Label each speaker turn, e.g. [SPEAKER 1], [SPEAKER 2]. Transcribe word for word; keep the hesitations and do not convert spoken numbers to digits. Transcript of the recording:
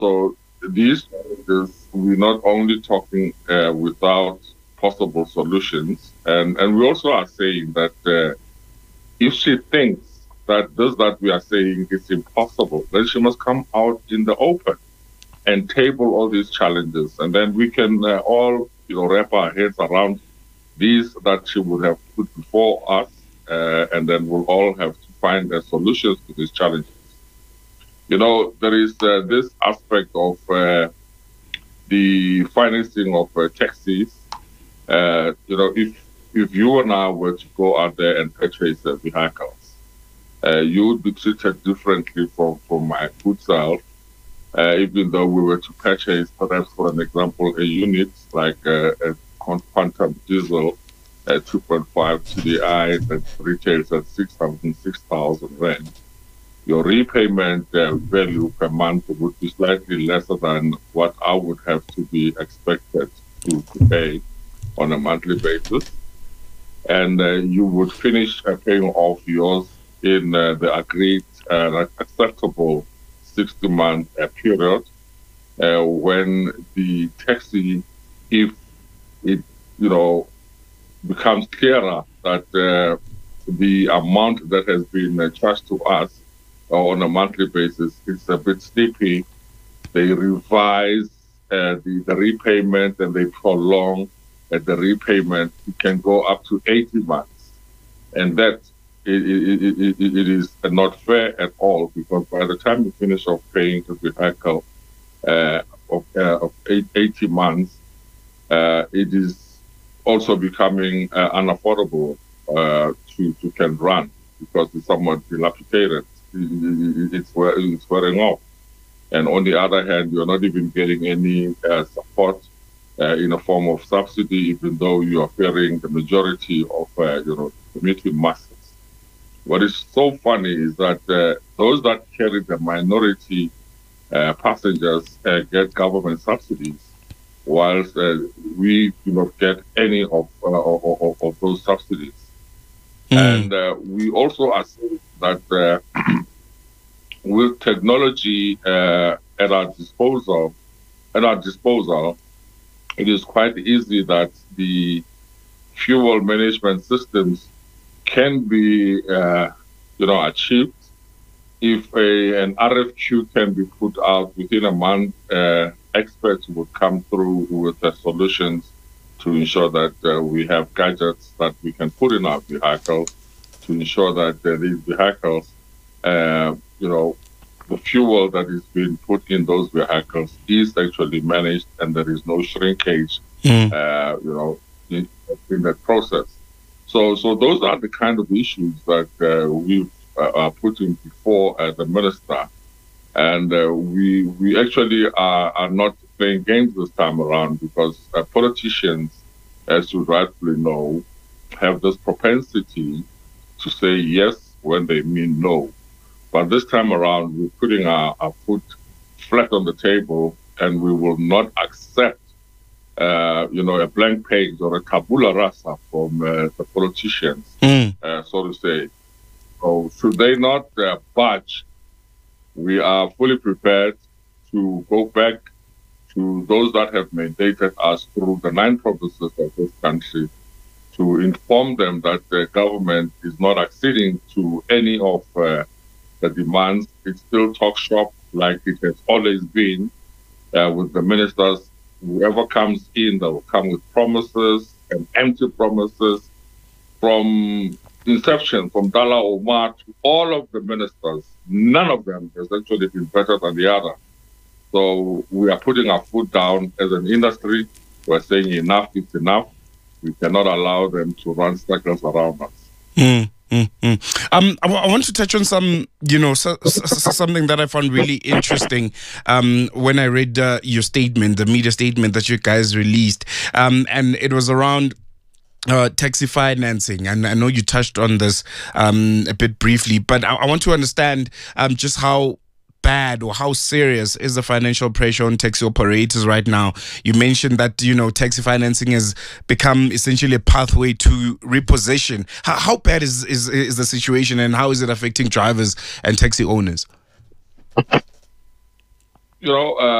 [SPEAKER 1] So these challenges, we're not only talking uh, without possible solutions, and, and we also are saying that uh, if she thinks that this that we are saying is impossible, then she must come out in the open and table all these challenges, and then we can uh, all, you know, wrap our heads around these that she would have put before us, uh, and then we'll all have to find uh, solutions to these challenges. You know, there is uh, this aspect of uh, the financing of uh, taxis. Uh, you know, if if you and I were to go out there and purchase uh, vehicles, uh, you would be treated differently from, from my good self, uh, even though we were to purchase, perhaps for an example, a unit like uh, a quantum diesel uh, two point five T D I that retails at six thousand six thousand rand. Your repayment uh, value per month would be slightly lesser than what I would have to be expected to, to pay on a monthly basis. And uh, you would finish uh, paying off yours in uh, the agreed uh, acceptable sixty month uh, period, uh, when the taxi, if it, you know, becomes clearer that uh, the amount that has been uh, charged to us on a monthly basis is a bit steepy, they revise uh, the, the repayment and they prolong uh, the repayment. It can go up to eighty months. And that it, it, it, it, it is not fair at all, because by the time you finish off paying the vehicle uh, of, uh, of eight, eighty months, uh, it is also becoming uh, unaffordable uh, to, to can run, because it's somewhat dilapidated. It's, it's wearing off. And on the other hand, you're not even getting any uh, support uh, in a form of subsidy, even though you are faring the majority of, uh, you know, commuting masses. What is so funny is that uh, those that carry the minority uh, passengers uh, get government subsidies, whilst uh, we do not get any of, uh, of, of those subsidies. Mm. And uh, we also are saying that uh, with technology uh, at our disposal, at our disposal, it is quite easy that the fuel management systems can be, uh, you know, achieved. If a, an R F Q can be put out within a month, uh, experts would come through with the solutions to ensure that uh, we have gadgets that we can put in our vehicles to ensure that uh, these vehicles, uh, you know, the fuel that is being put in those vehicles is actually managed, and there is no shrinkage, mm. uh, you know, in, in that process. So, so those are the kind of issues that uh, we uh, are putting before uh, the minister, and uh, we we actually are, are not playing games this time around, because uh, politicians, as you rightfully know, have this propensity to say yes when they mean no. But this time around, we're putting our, our foot flat on the table, and we will not accept, uh, you know, a blank page or a tabula rasa from uh, the politicians, mm. uh, so to say. So should they not uh, budge, we are fully prepared to go back to those that have mandated us through the nine provinces of this country, to inform them that the government is not acceding to any of uh, the demands. It still talk shop like it has always been uh, with the ministers. Whoever comes in, they will come with promises and empty promises. From inception, from Dala Omar to all of the ministers, none of them has actually been better than the other. So we are putting our foot down as an industry. We're saying enough is enough. We cannot allow them to run circles around us.
[SPEAKER 2] Mm, mm, mm. Um, I, I want to touch on some, you know, so, so, so something that I found really interesting um, when I read uh, your statement, the media statement that you guys released, um, and it was around Uh, taxi financing, and I know you touched on this um, a bit briefly, but I, I want to understand um, just how bad or how serious is the financial pressure on taxi operators right now. You mentioned that, you know, taxi financing has become essentially a pathway to repossession. How, how bad is, is is the situation, and how is it affecting drivers and taxi owners?
[SPEAKER 1] you know, uh,